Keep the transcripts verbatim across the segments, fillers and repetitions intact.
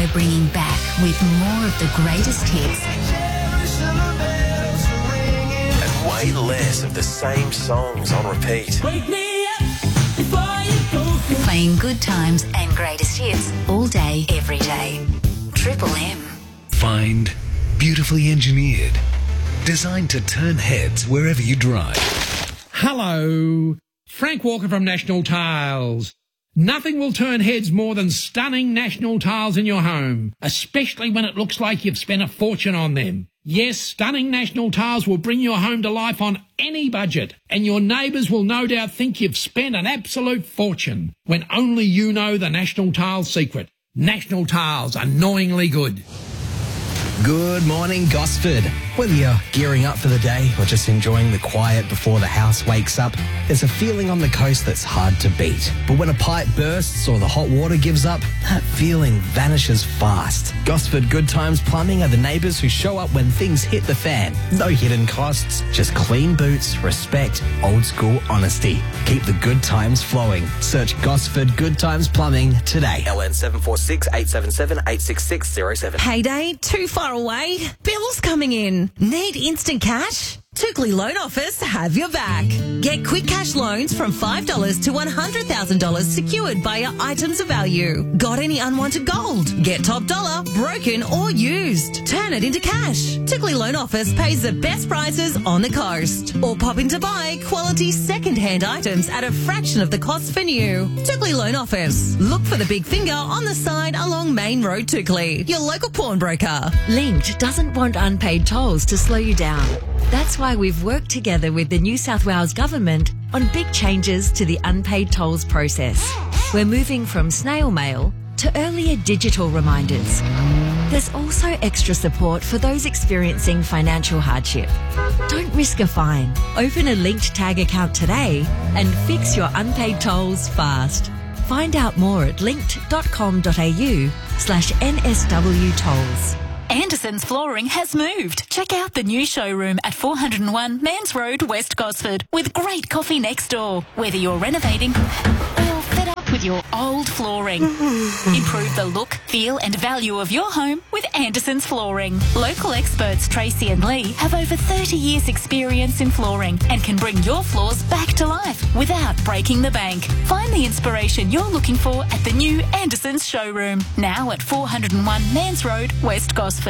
we're bringing back with more of the greatest hits. And way less of the same songs on repeat. Wake me up before you go. Playing good times and greatest hits all day, every day. Triple M. Find, beautifully engineered, designed to turn heads wherever you drive. Hello, Frank Walker from National Tiles. Nothing will turn heads more than stunning National Tiles in your home, especially when it looks like you've spent a fortune on them. Yes, stunning National Tiles will bring your home to life on any budget, and your neighbours will no doubt think you've spent an absolute fortune, when only you know the National Tiles secret. National Tiles, annoyingly good. Good morning, Gosford. Whether you're gearing up for the day or just enjoying the quiet before the house wakes up, there's a feeling on the coast that's hard to beat. But when a pipe bursts or the hot water gives up, that feeling vanishes fast. Gosford Good Times Plumbing are the neighbours who show up when things hit the fan. No hidden costs, just clean boots, respect, old school honesty. Keep the good times flowing. Search Gosford Good Times Plumbing today. L N seven four six, eight seven seven, eight six six zero seven. Payday too far away? Bills coming in. Need instant cash? Tookley Loan Office have your back. Get quick cash loans from five dollars to one hundred thousand dollars secured by your items of value. Got any unwanted gold? Get top dollar, broken or used. Turn it into cash. Tookley Loan Office pays the best prices on the coast. Or pop in to buy quality second-hand items at a fraction of the cost for new. Tookley Loan Office. Look for the big finger on the side along Main Road, Tookley. Your local pawnbroker. Linked doesn't want unpaid tolls to slow you down. That's why we've worked together with the New South Wales Government on big changes to the unpaid tolls process. We're moving from snail mail to earlier digital reminders. There's also extra support for those experiencing financial hardship. Don't risk a fine. Open a Linked Tag account today and fix your unpaid tolls fast. Find out more at linked.com.au slash NSW tolls. Anderson's Flooring has moved. Check out the new showroom at four oh one Mans Road, West Gosford, with great coffee next door. Whether you're renovating or fed up with your old flooring, improve the look, feel and value of your home with Anderson's Flooring. Local experts Tracy and Lee have over thirty years experience in flooring and can bring your floors back to life without breaking the bank. Find the inspiration you're looking for at the new Anderson's showroom, now at four oh one Mans Road, West Gosford.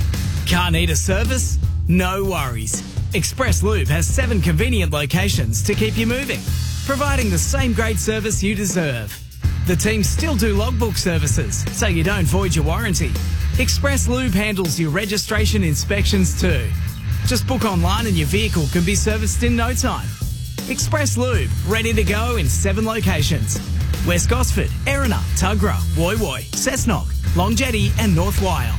Car need a service? No worries. Express Lube has seven convenient locations to keep you moving, providing the same great service you deserve. The team still do logbook services, so you don't void your warranty. Express Lube handles your registration inspections too. Just book online and your vehicle can be serviced in no time. Express Lube, ready to go in seven locations. West Gosford, Erina, Tuggerah, Woy Woy, Cessnock, Long Jetty and North Wyong.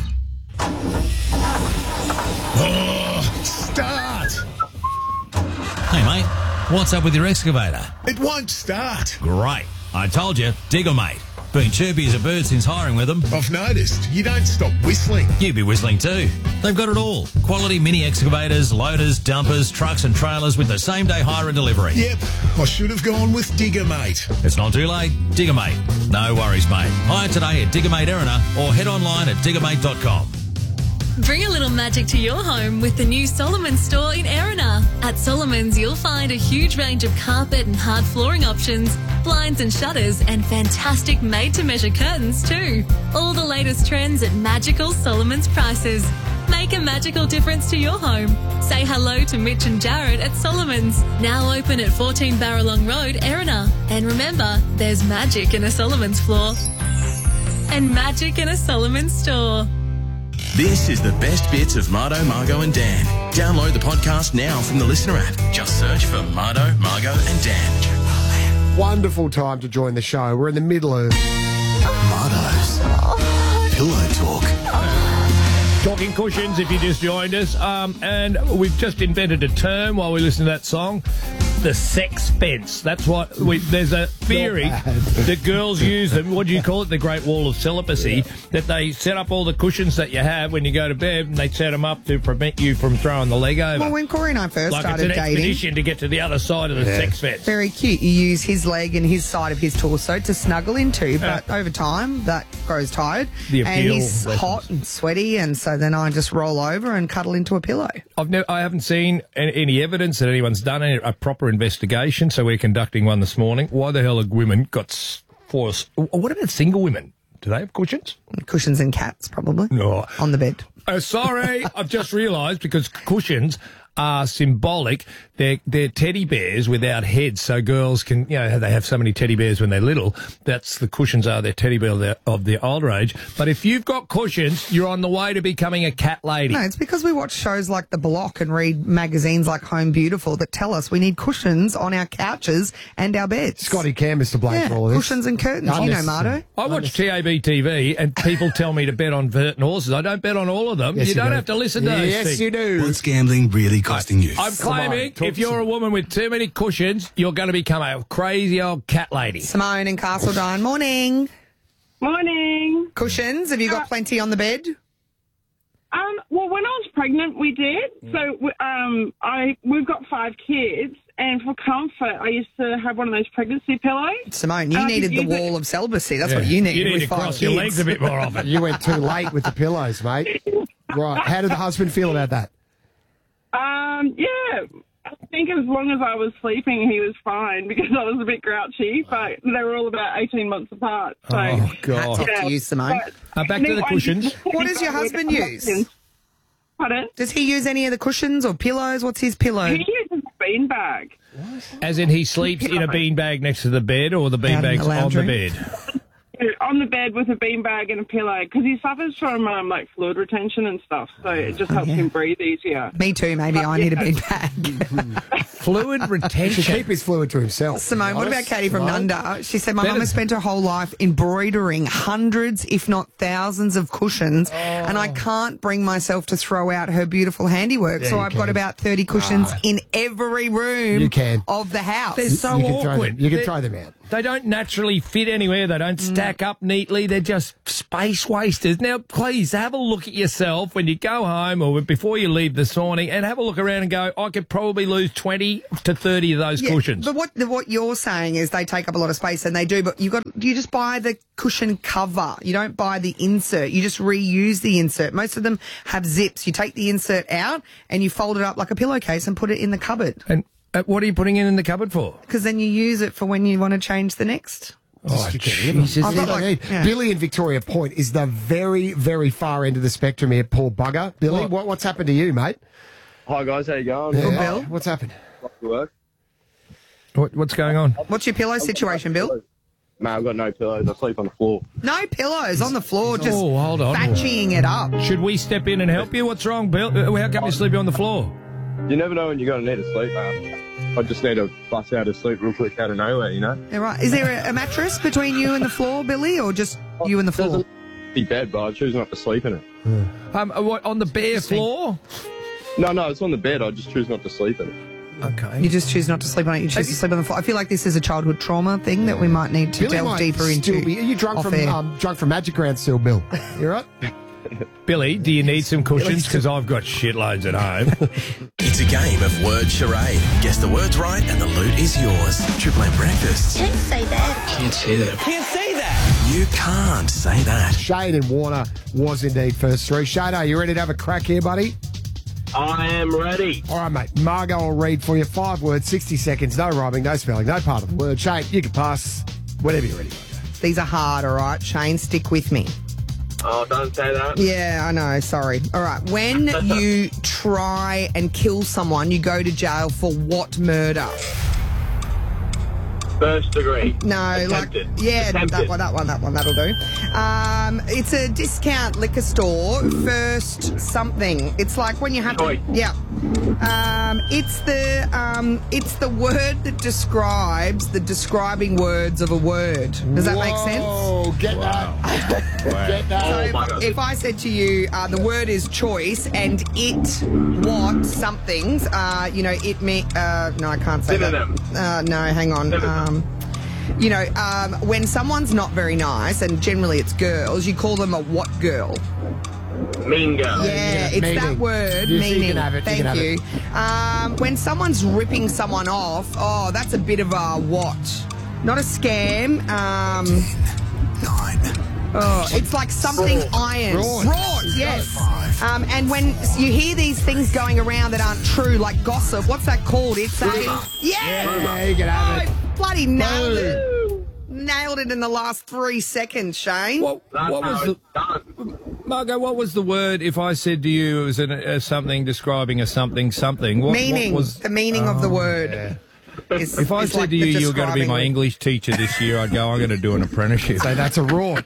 Oh, start! Hey, mate, what's up with your excavator? It won't start. Great. I told you, Digger, mate. Been chirpy as a bird since hiring with them. I've noticed. You don't stop whistling. You'd be whistling too. They've got it all. Quality mini excavators, loaders, dumpers, trucks and trailers with the same day hire and delivery. Yep, I should have gone with Digger, mate. It's not too late. Digger, mate. No worries, mate. Hire today at Digger Mate Erina or head online at digger mate dot com. Bring a little magic to your home with the new Solomon's store in Erina. At Solomon's, you'll find a huge range of carpet and hard flooring options, blinds and shutters, and fantastic made-to-measure curtains too. All the latest trends at magical Solomon's prices. Make a magical difference to your home. Say hello to Mitch and Jared at Solomon's, now open at fourteen Barralong Road, Erina. And remember, there's magic in a Solomon's floor and magic in a Solomon's store. This is the best bits of Mardo, Margo and Dan. Download the podcast now from the Listener app. Just search for Mardo, Margo and Dan. Wonderful time to join the show. We're in the middle of Mardo's Pillow Talk. Talking cushions, if you just joined us. Um, and we've just invented a term while we listen to that song. the sex fence. That's what we, there's a theory that girls use them. What do you call it? The Great Wall of Celibacy. Yeah. That they set up all the cushions that you have when you go to bed, and they set them up to prevent you from throwing the leg over. Well, when Corey and I first like started it's an dating, expedition to get to the other side of the yeah. sex fence. Very cute. You use his leg and his side of his torso to snuggle into, but uh, over time that grows tired. The appeal and he's lessons. hot and sweaty, and so then I just roll over and cuddle into a pillow. I've never, I haven't seen any, any evidence that anyone's done any, a proper investigation, so we're conducting one this morning. Why the hell have women got force? What about single women? Do they have cushions? Cushions and cats, probably. No. On the bed. Oh, sorry. I've just realised because cushions are symbolic. They're, they're teddy bears without heads, so girls can, you know, they have so many teddy bears when they're little. That's the cushions are their teddy bear of their, of their older age. But if you've got cushions, you're on the way to becoming a cat lady. No, it's because we watch shows like The Block and read magazines like Home Beautiful that tell us we need cushions on our couches and our beds. Scotty Cam is to blame yeah, for all of this. Cushions and curtains, I you know, miss- Mardo. I watch T A B T V and people tell me to bet on certain horses. I don't bet on all of them. Yes, you you don't do. have to listen to those Yes, things. you do. What's gambling really costing you? I'm claiming Talk if you're a woman with too many cushions, you're going to become a crazy old cat lady. Simone in Castledine, morning. Morning. Cushions, have you got plenty on the bed? Um, well, when I was pregnant, we did. So we- um, I we've got five kids, and for comfort, I used to have one of those pregnancy pillows. Simone, you And I needed could the use it- wall of celibacy. That's Yeah. what you needed. You need with to five cross your kids. legs a bit more often. You went too late with the pillows, mate. Right. How did the husband feel about that? Um, yeah, I think as long as I was sleeping, he was fine because I was a bit grouchy, but they were all about eighteen months apart. So, Oh, God. Hats off to you, Simone. But- Uh, back to the cushions. What does your husband use? Pardon? Does he use any of the cushions or pillows? What's his pillow? He uses a beanbag. As in he sleeps in a beanbag next to the bed or the Out in the beanbag's on lounge the room? bed? On the bed with a beanbag and a pillow because he suffers from um, like fluid retention and stuff, so it just helps him breathe easier. Me too, maybe I need a big bag. Fluid He should retention. keep his fluid to himself. Simone, what about Katie from Simone? Nunda? She said, my Better- mum has spent her whole life embroidering hundreds, if not thousands, of cushions, and I can't bring myself to throw out her beautiful handiwork. Yeah, so you I've got can. about thirty cushions Ah. in every room You can. of the house. They're so you can throw awkward. them. You can They're- throw them out. They don't naturally fit anywhere. They don't stack up neatly. They're just space wasters. Now, please have a look at yourself when you go home or before you leave this morning and have a look around and go, I could probably lose twenty to thirty of those Yeah, cushions. But what what you're saying is they take up a lot of space, and they do. But you got you just buy the cushion cover. You don't buy the insert. You just reuse the insert. Most of them have zips. You take the insert out and you fold it up like a pillowcase and put it in the cupboard. And uh, what are you putting it in the cupboard for? Because then you use it for when you want to change the next. Oh, Jesus. I've got like- yeah. Billy in Victoria Point is the very, very far end of the spectrum here, poor bugger. Billy, what? what's happened to you, mate? Hi guys, how you going? Yeah. Bill. What's happened? Work. What, what's going on? What's your pillow situation, Bill? Mate, I've got no pillows. I sleep on the floor. No pillows on the floor, just Oh, hold on. thatching it up. Should we step in and help you? What's wrong, Bill? Uh, How come you're sleeping on the floor? You never know when you're going to need to sleep, man. I just need to bust out of sleep real quick out of nowhere, you know? Yeah, right. Is there a, a mattress between you and the floor, Billy, or just you and the floor? Big bed, but I choose not to sleep in it. Um, uh, what, on the bare floor? No, no, it's on the bed. I just choose not to sleep in it. Okay. You just choose not to sleep on it. You choose to sleep on the floor. I feel like this is a childhood trauma thing that we might need to Billy delve might deeper still into. Be, are you drunk off from air. um, drunk from Magic Round still, Bill? You right? Billy, do you need some cushions? Because I've got shitloads at home. It's a game of word charade. Guess the words right and the loot is yours. Triple M Breakfast. Can't say that. Can't say that. Can't say that. You can't say that. Shane and Warner was indeed first three. Shane, are you ready to have a crack here, buddy? I am ready. All right, mate. Margot will read for you. Five words, sixty seconds. No rhyming, no spelling, no part of the word. Shane, you can pass whenever you're ready. These are hard, all right? Shane, stick with me. Oh, don't say that. Yeah, I know. Sorry. All right. When you try and kill someone, you go to jail for what murder? First degree. No, Attempted. like yeah, Attempted. that one, that one, that one, that'll do. Um, it's a discount liquor store. First something. It's like when you have to. Yeah. Um, it's the um, it's the word that describes the describing words of a word. Does that make sense? Oh, get that. Get that. So Oh, if, my I- God. if I said to you, uh, the word is choice, and it, what, somethings, uh, you know, it me. Uh, no, I can't say Synonym. that. Uh, no, hang on. Um, you know, um, when someone's not very nice, and generally it's girls, you call them a what girl? Mean girl. Yeah, it's that Meaning. word, You- you meaning. can have it, you Thank can have you. Um, when someone's ripping someone off, oh, that's a bit of a what? Not a scam. Um, Nine. Oh, it's like something iron. Fraud. Fraud, yes. Um, and when you hear these things going around that aren't true, like gossip, what's that called? It's a... Yeah! Yeah, you can have it. Oh, bloody nailed it. Nailed it in the last three seconds, Shane. What, what was the Margot? What was the word? If I said to you it was an, a something describing a something something, what, meaning. what was The meaning of the Oh, word. yeah. is- If I is said like to you the you were going to be describing my word. English teacher this year, I'd go, I'm going to do an apprenticeship. So that's a raw.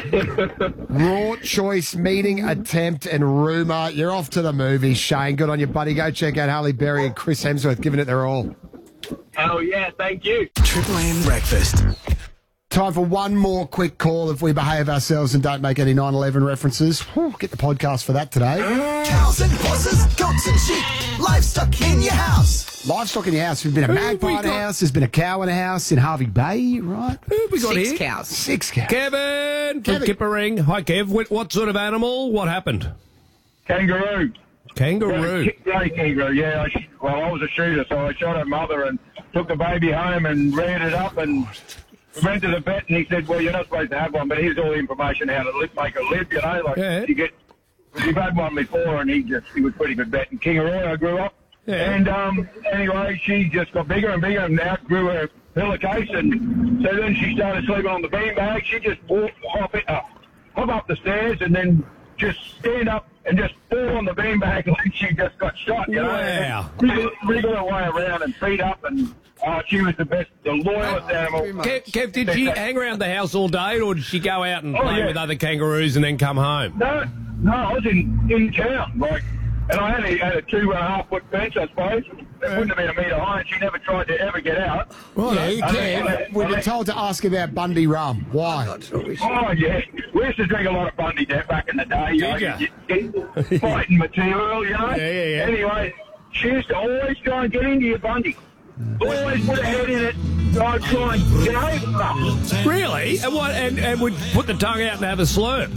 Raw, choice, meaning, attempt, and rumour. You're off to the movies, Shane. Good on you, buddy. Go check out Halle Berry and Chris Hemsworth giving it their all. Hell yeah, thank you. Triple M breakfast. Time for one more quick call if we behave ourselves and don't make any nine eleven references. Whew, get the podcast for that today. Cows and horses, goats and sheep, livestock in your house. Livestock in your house. There's been a Who magpie we in a got? house. There's been a cow in a house in Harvey Bay, right? Who have we got Six here? cows. Six cows. Kevin from Kevin. Kippering. Hi, Kev. What, what sort of animal? What happened? Kangaroo. Kangaroo. Yeah, kangaroo, yeah. I sh- well, I was a shooter, so I shot her mother and took the baby home and reared it up and went to the vet and he said, well, you're not supposed to have one, but here's all the information how to live, make her live, you know. Like, Yeah. you get, you've had one before and he just, he was a pretty good vet. In Kingaroy, I grew up. Yeah. And um, anyway, she just got bigger and bigger and outgrew her pillowcase. And so then she started sleeping on the beanbag. She just walked, hop, it up, hop up the stairs and then just stand up and just fall on the beanbag like she just got shot, you know. Wow. And wriggle, wriggle her way around and feet up and oh, she was the best, the loyalest animal. Kev, Kev, did she hang around the house all day or did she go out and Oh, play yeah. with other kangaroos and then come home? No, no, I was in, in town, like, and I only had a two and a half foot fence, I suppose. It wouldn't have been a metre high, and she never tried to ever get out. Well, yeah, you I can. mean, We've I been mean- told to ask about Bundy rum. Why? Oh, yeah. We used to drink a lot of Bundy Dead back in the day. You know, Did ya? you get fighting material, you know. Yeah, yeah, yeah. Anyway, she used to always try and get into your Bundy. Always put her head in it. Try and try and, you know. Really? And what? And, and would put the tongue out and have a slurp.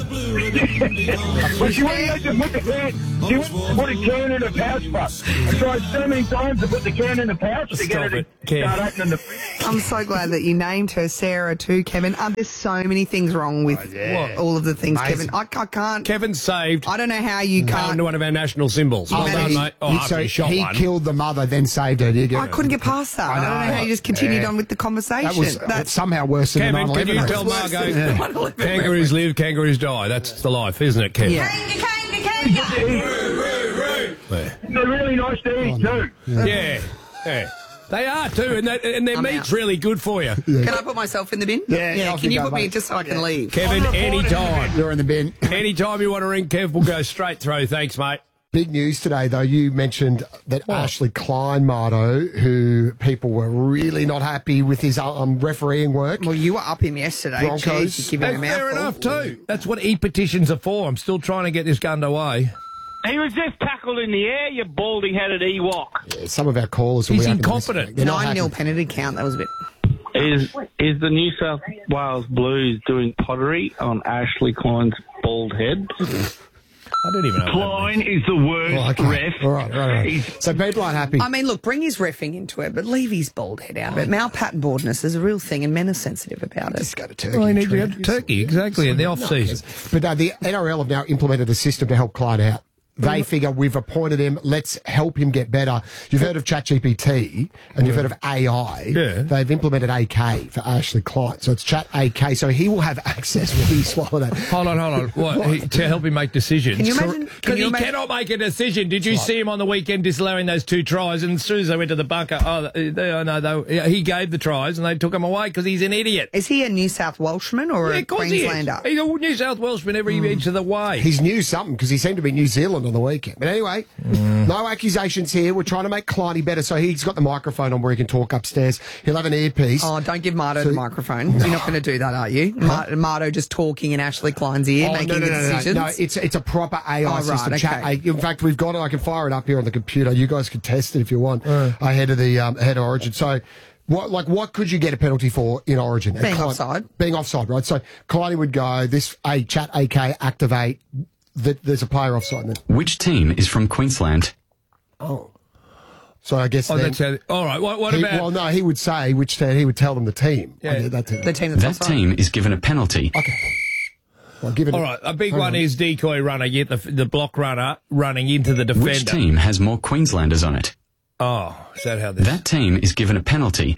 But she wouldn't let you put the can. She wouldn't put a can in a pouch, but I tried so many times to put the can in the pouch to get her to it, Ken. start opening the. I'm so glad that you named her Sarah too, Kevin. Um, there's so many things wrong with yeah. all of the things, Amazing. Kevin. I, I can't. Kevin saved. I don't know how you Can't can't. do one of our national symbols. Well done, Humanity. mate. Oh, He- after so you shot he one. killed the mother, then saved her. Did you get I couldn't get past that. I, I don't know know. how you just continued Yeah. on with the conversation. That was That's somehow worse than Kevin, the can you nine tell eleven. Margot? Yeah. Kangaroos live, kangaroos die. That's the life, isn't it, Kev? Yeah. Yeah. They're really nice to eat too. Yeah. yeah. They are too, and, that, and their I'm meat's out. really good for you. Can I put myself in the bin? Yeah, Yeah. off Can you you go, put me mate. just so I can leave? Kevin, anytime. You're in the bin. Anytime you want to ring Kev, we'll go straight through. Thanks, mate. Big news today, though. You mentioned that Ashley Klein, Marto, who people were really not happy with his um, refereeing work. Well, you were up him yesterday. Broncos. Jeez, you give him a That's fair mouthful. enough too. That's what e-petitions are for. I'm still trying to get this underway. He was just tackled in the air, you baldy-headed Ewok. Yeah, some of our callers will He's be up in this incompetent. week. They're not Nine nil happy. penalty count. That was a bit. Is is the New South Wales Blues doing pottery on Ashley Klein's bald head? I don't even know. Klein is the worst Oh, okay. ref. All right, all right, all right. He's- So people aren't happy. I mean, look, bring his reffing into it, but leave his bald head out of it. Male pattern baldness is a real thing, and men are sensitive about it. Just go to Turkey. Well, you need to Trent. go to Turkey, exactly, in the off-season. But uh, the N R L have now implemented a system to help Klein out. they figure we've appointed him, let's help him get better. You've heard of ChatGPT and you've heard of A I. Yeah. They've implemented A K for Ashley Klein. So it's Chat A K. So he will have access when he swallow that. Hold on, hold on. What, What? he- to help him make decisions? Can you imagine- Because can you he imagine- cannot make a decision. Did you Right. see him on the weekend disallowing those two tries? And as soon as they went to the bunker, oh, they, they, oh no, they, yeah, he gave the tries and they took him away because he's an idiot. Is he a New South Welshman or Yeah, a of course he is. Queenslander? He's a New South Welshman every inch of the way. He's new something because he seemed to be New Zealand on the weekend. But anyway, no accusations here. We're trying to make Kleiny better. So he's got the microphone on where he can talk upstairs. He'll have an earpiece. Oh, don't give Mardo So- the microphone. You're not going to do that, are you? Mar- Mardo just talking in Ashley Klein's ear, Oh, making no, no, the no, no, no, decisions. no. It's it's a proper A I Oh, right, system. Chat okay. A- in fact, we've got it. I can fire it up here on the computer. You guys can test it if you want ahead of the um, ahead of Origin. So, what like what could you get a penalty for in Origin? Being Klein- offside. Being offside, right? So, Kleiny would go. This a Chat A K activate. That there's a player offside. Then. Which team is from Queensland? Oh. So I guess. Oh, then, that's how, all right. What, what he, about? well, no, he would say which team. He would tell them the team. Yeah. Okay, that team. The team that's That offside. team is given a penalty. Okay. Well, give it. All right, a big hang one on. is decoy runner, get the the block runner running into the defender. Which team has more Queenslanders on it? Oh, is that how this? That team is given a penalty.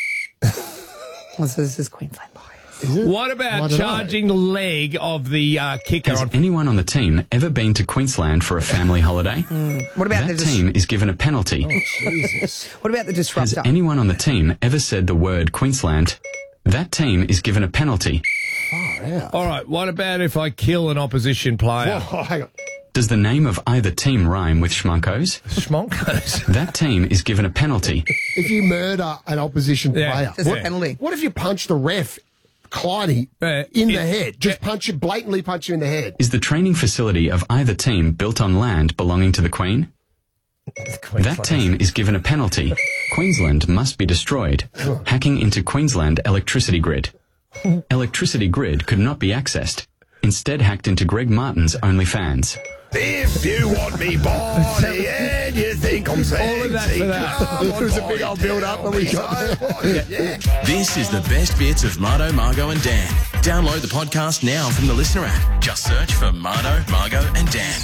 Well, so this is Queensland bias. What I about don't know. charging the leg of the uh, kicker Has on? anyone on the team ever been to Queensland for a family holiday? What about That the team is given a penalty. Jesus. What about the Has disruptor? anyone on the team ever said the word Queensland? That team is given a penalty. Far out. All right, what about if I kill an opposition player? Oh, hang on. Does the name of either team rhyme with schmonkos? Schmonkos. That team is given a penalty. If you murder an opposition Yeah. player, There's a what, penalty. what if you punch the ref, Kleiny, Uh, in it- the head? Just punch you, blatantly punch you in the head. Is the training facility of either team built on land belonging to the Queen? That team is given a penalty. Queensland must be destroyed. Hacking into Queensland electricity grid. Electricity grid could not be accessed. Instead hacked into Greg Martin's OnlyFans. If you want me body and you think I'm sexy, All of that for that. it was a big old build-up when we got there. This is the best bits of Mardo, Margo and Dan. Download the podcast now from the Listener app. Just search for Mardo, Margo and Dan.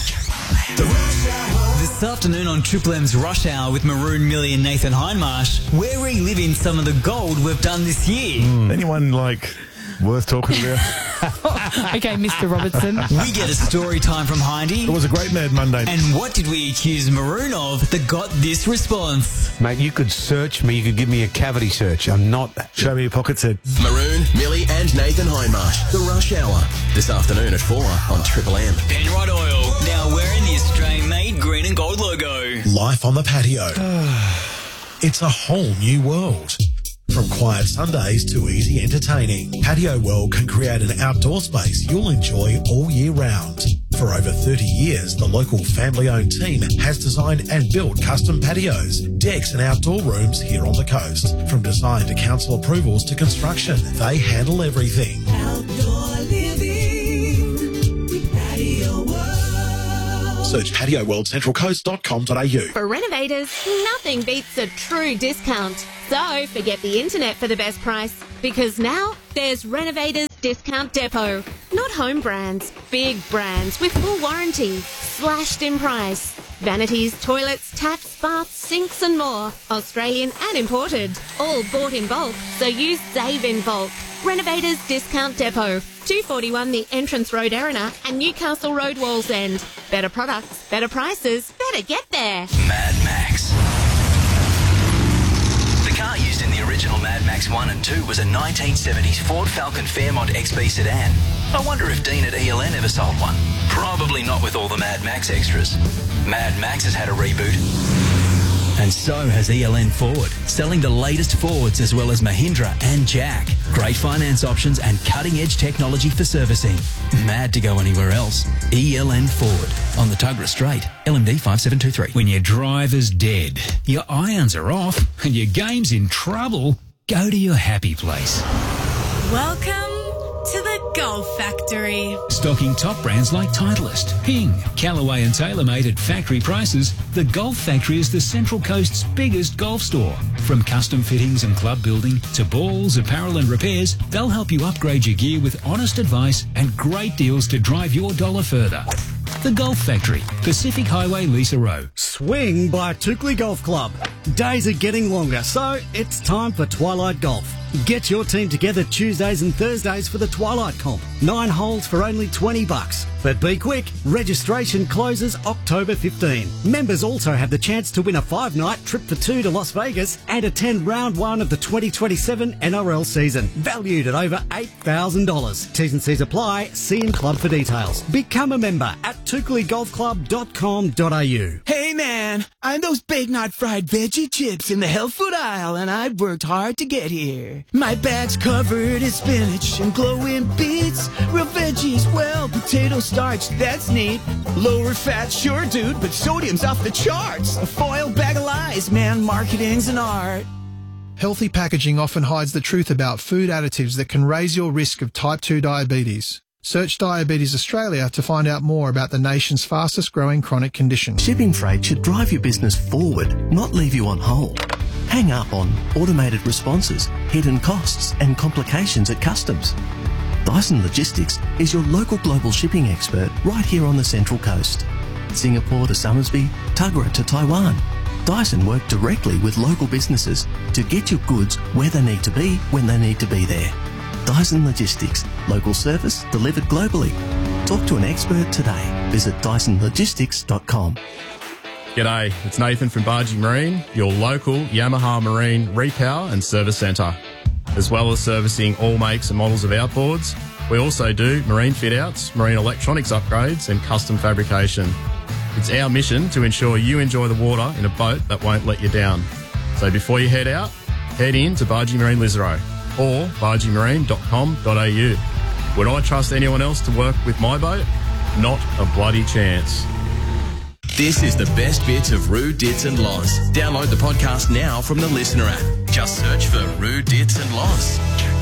This afternoon on Triple M's Rush Hour with Maroon, Millie and Nathan Hindmarsh, we're reliving some of the gold we've done this year. Anyone, like, worth talking about? Okay, Mister Robertson. We get a story time from Hindy. It was a great Mad Monday. And what did we accuse Maroon of that got this response? Mate, you could search me. You could give me a cavity search. I'm not... Show me your pocket set. Maroon, Millie and Nathan Hindmarsh. The Rush Hour. This afternoon at four on Triple M. Penrod Oil, now wearing the Australian-made green and gold logo. Life on the patio. It's a whole new world. From quiet Sundays to easy entertaining, Patio World can create an outdoor space you'll enjoy all year round. For over thirty years, the local family-owned team has designed and built custom patios, decks and outdoor rooms here on the coast. From design to council approvals to construction, they handle everything. Outdoor living with Patio World. Search patio world central coast dot com dot a u. For renovators, nothing beats a true discount. So forget the internet for the best price, because now there's Renovators Discount Depot. Not home brands, big brands with full warranty, slashed in price. Vanities, toilets, taps, baths, sinks and more. Australian and imported. All bought in bulk, so you save in bulk. Renovators Discount Depot. two forty-one The Entrance Road, Erina, and Newcastle Road, Wallsend. Better products, better prices, better get there. Mad Max. The car used in the original Mad Max one and two was a nineteen seventies Ford Falcon Fairmont X B sedan. I wonder if Dean at E L N ever sold one. Probably not with all the Mad Max extras. Mad Max has had a reboot. And so has E L N Ford, selling the latest Fords as well as Mahindra and Jack. Great finance options and cutting-edge technology for servicing. Mad to go anywhere else. E L N Ford on the Tuggerah Strait, L M D five seven two three. When your driver's dead, your irons are off, and your game's in trouble, go to your happy place. Welcome to the Golf Factory. Stocking top brands like Titleist, Ping, Callaway and TaylorMade at factory prices, the Golf Factory is the Central Coast's biggest golf store. From custom fittings and club building to balls, apparel and repairs, they'll help you upgrade your gear with honest advice and great deals to drive your dollar further. The Golf Factory, Pacific Highway, Lisa Row. Swing by Toukley Golf Club. Days are getting longer, so it's time for Twilight Golf. Get your team together Tuesdays and Thursdays for the Twilight Comp. Nine holes for only twenty bucks. But be quick, registration closes October fifteenth. Members also have the chance to win a five-night trip for two to Las Vegas and attend round one of the twenty twenty-seven N R L season, valued at over eight thousand dollars. T's and C's apply. See in club for details. Become a member at toukley golf club dot com dot a u. Hey man, I'm those baked not fried veggie chips in the health food aisle, and I've worked hard to get here. My bag's covered in spinach and glowing beets, real veggies, well, potato starch, that's neat. Lower fat, sure dude, but sodium's off the charts. A foil bag of lies, man, marketing's an art. Healthy packaging often hides the truth about food additives that can raise your risk of type two diabetes. Search Diabetes Australia to find out more about the nation's fastest growing chronic condition. Shipping freight should drive your business forward, not leave you on hold. Hang up on automated responses, hidden costs and complications at customs. Dyson Logistics is your local global shipping expert right here on the Central Coast. Singapore to Summersby, Tuggerah to Taiwan. Dyson work directly with local businesses to get your goods where they need to be when they need to be there. Dyson Logistics, local service delivered globally. Talk to an expert today. Visit dyson logistics dot com. G'day, it's Nathan from Bargee Marine, your local Yamaha Marine repower and service centre. As well as servicing all makes and models of outboards, we also do marine fit-outs, marine electronics upgrades and custom fabrication. It's our mission to ensure you enjoy the water in a boat that won't let you down. So before you head out, head in to Bargee Marine Lisarow or bargee marine dot com dot a u. Would I trust anyone else to work with my boat? Not a bloody chance. This is the best bits of Roo, Dits and Loz. Download the podcast now from the Listener app. Just search for Roo, Dits and Loz.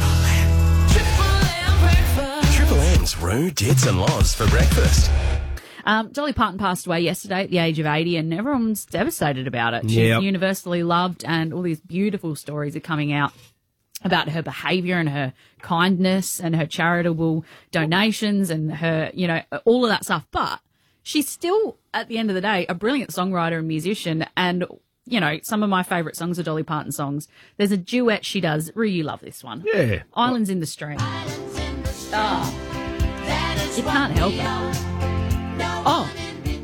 Triple M's Roo, Dits and Loz for breakfast. Um, Dolly Parton passed away yesterday at the age of eighty, and everyone's devastated about it. She's Yep. universally loved, and all these beautiful stories are coming out about her behaviour and her kindness and her charitable donations and her, you know, all of that stuff. But she's still, at the end of the day, a brilliant songwriter and musician. And, you know, some of my favourite songs are Dolly Parton songs. There's a duet she does. Rue, you love this one. Yeah. Islands in the Stream. Oh, you can't help it. Oh.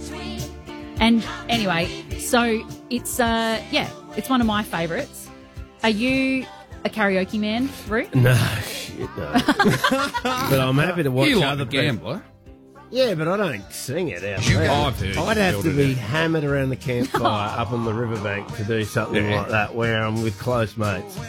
And anyway, so it's, uh, yeah, it's one of my favourites. Are you a karaoke man, Rue? No, shit, no. But I'm happy to watch You like other a gambler. Yeah, but I don't sing it out You- loud. I've heard you I'd have build to it be out. hammered around the campfire up on the riverbank to do something Yeah. like that where I'm with close mates.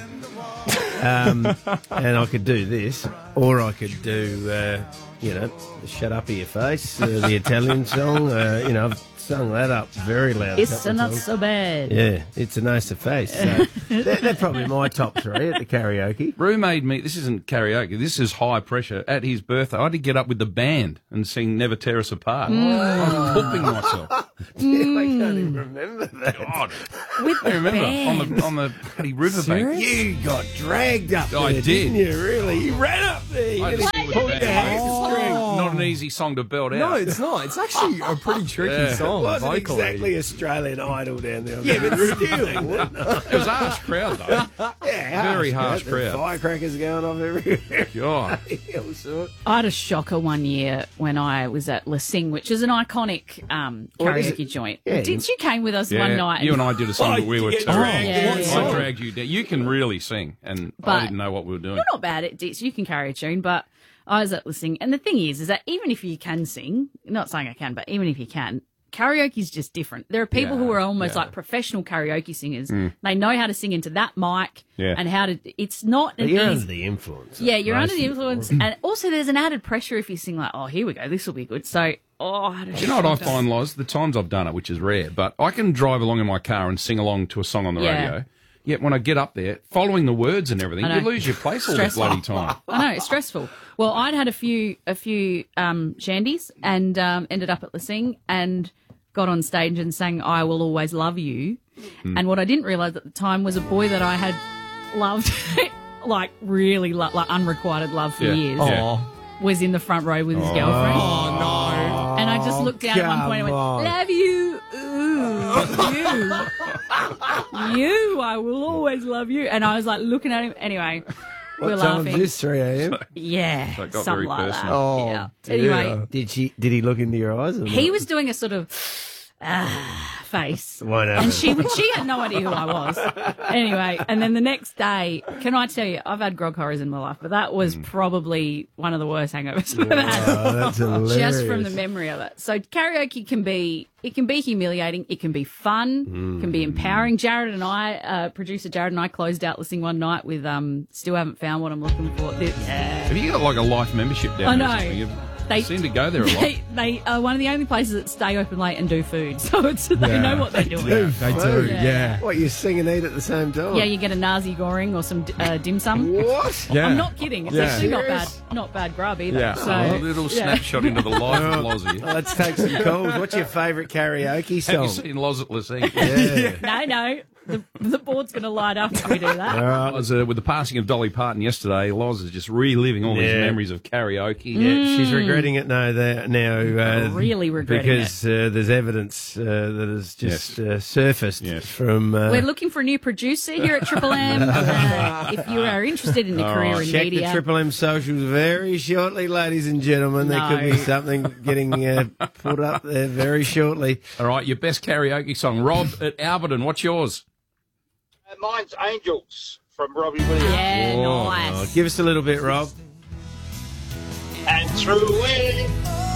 Um, and I could do this, or I could do, uh, you know, Shut Up in Your Face, uh, the Italian song. Uh, you know, I've sung that up very loud. a It's couple of not times. so bad. Yeah, it's a nice face. So they're, they're probably my top three at the karaoke. Rue made me, this isn't karaoke, this is high pressure. At his birthday, I had to get up with the band and sing Never Tear Us Apart. I was pooping myself. Yeah, I can't even remember that. God. With I remember on the on the bloody riverbank. You got dragged up I there, did. didn't you? Really? You ran up there. You I had just to with pull the your band. hamstring. Not an easy song to belt out. No, it's not. It's actually a pretty tricky Yeah. song. It wasn't vocally. exactly Australian Idol down there. Yeah, but still. It was a harsh crowd though. Yeah, Very harsh The crowd. Firecrackers going off everywhere. God. Yeah, all sorts. I had a shocker one year when I was at Le Sing, which is an iconic um, What is karaoke it? joint. Yeah. Did you came with us Yeah, one night? you and I did a song, but we were get terrible. dragged. Yeah, What yeah. song? I dragged you down. You can really sing, and But- I didn't know what we were doing. You're not bad at Dits. You can carry a tune, but I was at Le Sing. And the thing is, is that even if you can sing, not saying I can, but even if you can, karaoke is just different. There are people Yeah, who are almost yeah. like professional karaoke singers. Mm. They know how to sing into that mic Yeah. and how to. It's not But an you're easy. under the influence. Yeah, you're most under the of the influence, time. and also there's an added pressure if you sing like, oh, here we go, this will be good. So, oh, I had a Do you know what I shocker. find, Loz? The times I've done it, which is rare, but I can drive along in my car and sing along to a song on the Yeah. radio. Yet when I get up there, following the words and everything, I you know. lose your place all the Stressful. bloody time. I know, it's stressful. Well, I'd had a few a few um, shandies and um, ended up at Le Sing and got on stage and sang I Will Always Love You. Mm. And what I didn't realise at the time was a boy that I had loved, like really lo- like unrequited love for Yeah. years, Yeah. was in the front row with his girlfriend. Oh, no. And I just looked down at one point and went, on. love you. Ooh, you. You, I will always love you. And I was like looking at him. Anyway, we What were time laughing. is this, three a.m.? Yeah, So it got something very like personal. that. Oh, yeah. dear. Anyway, Did she? Did he look into your eyes? Or he not? was doing a sort of ah, face. Won't happen. And she she had no idea who I was. Anyway, and then the next day, can I tell you, I've had grog horrors in my life, but that was probably one of the worst hangovers I've had. Oh, that's hilarious. Just from the memory of it. So karaoke can be it can be humiliating, it can be fun, it can be empowering. Jared and I, uh, producer Jared and I closed out listening one night with um Still Haven't Found What I'm Looking For. Yeah. Have you got like a life membership down I there? or know. something? You They seem to go there a lot. They, they are one of the only places that stay open late and do food, so it's they Yeah. know what they're doing. They do, yeah. What, you sing and eat at the same time? Yeah, you get a nasi goreng or some uh, dim sum. What? Yeah. I'm not kidding. It's Yeah. actually not bad, Serious? not bad grub either. Yeah. So, a little yeah. snapshot into the life of Lozzie. Well, let's take some calls. What's your favourite karaoke Have song? you seen Loz at Lassie? Yeah. No, no, the, the board's going to light up if we do that. I was, uh, with the passing of Dolly Parton yesterday, Loz is just reliving all these Yeah. memories of karaoke. Yeah, she's regretting it now. There now, uh, Really regretting because uh, there's evidence uh, that has just uh, surfaced Yes. from. Uh, We're looking for a new producer here at Triple M. Uh, if you are interested in a career in check media, the Triple M socials very shortly, ladies and gentlemen. There could No. be something getting uh, put up there very shortly. All right, your best karaoke song. Rob at Alberton, what's yours? Uh, mine's Angels from Robbie Williams. yeah, Oh, nice. oh, give us a little bit, Rob. And through it,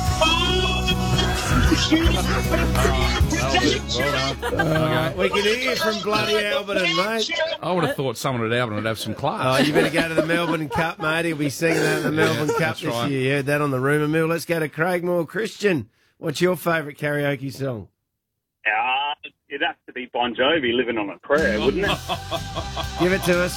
Uh, we can hear you from bloody Alberton, mate. I would have thought someone at Alberton would have some class. Oh, you better go to the Melbourne Cup, mate. He'll be singing that at the Melbourne Cup that's this right. year. You heard that on the rumour mill. Let's go to Craigmore. Christian, what's your favourite karaoke song? Uh, it'd have to be Bon Jovi, Living on a Prayer, wouldn't it? Give it to us.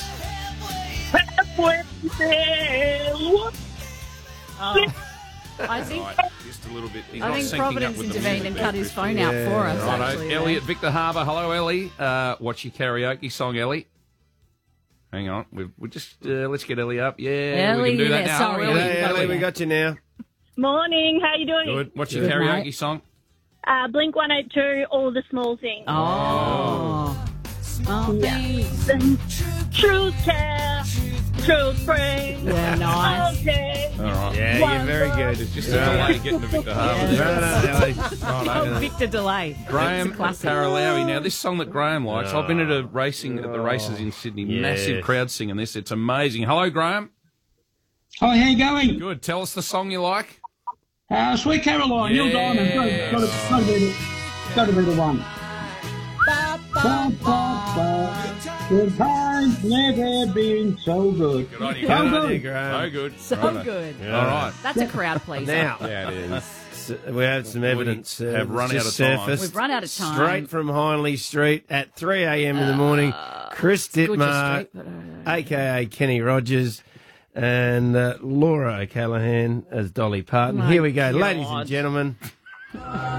Oh, I think Right, just a little bit. He's I not think syncing up Providence with the intervened music and there, cut his Christian. phone out for us. Righto. Actually, there. Ellie at Victor Harbour. Hello, Ellie. Uh, what's your karaoke song, Ellie? Hang on. We've, we just uh, let's get Ellie up. Yeah, we Ellie, can do that yeah, now. sorry, Ellie. Hey, Ellie, we got you now. Morning, how you doing? Good. What's your Good, karaoke mate. song? Uh, Blink one eighty-two, All the Small Things. Oh. Oh, Truth care, truth free. Yeah, nice. Okay. All right. Yeah, you're very good. It's just a delay getting to Victor Harbour. No, no, Ellie. Oh, Victor Delay. Graham It's a classic. Paralawi. Now, this song that Graham likes, I've been at a racing at the races in Sydney. Yes. Massive crowd singing this. It's amazing. Hello, Graham. Hi, how you going? Good. Tell us the song you like. Uh, Sweet Caroline, Neil Diamond. Yes. Got, got, got, to be the, got to be the one. Ba, ba, ba. Good times never been so good. Good on you, So Graham. good. So good. So Righto. good. All right. That's a crowd pleaser. Now, Yeah, it is. s- we have some evidence. Uh, have run that's out just of time. surfaced We've run out of time. Straight from Hindley Street at three a.m. in the morning. Chris Goodger Dittmar, Street, but, uh, a k a. Kenny Rogers, and uh, Laura O'Callaghan as Dolly Parton. My Here we go, God. ladies and gentlemen.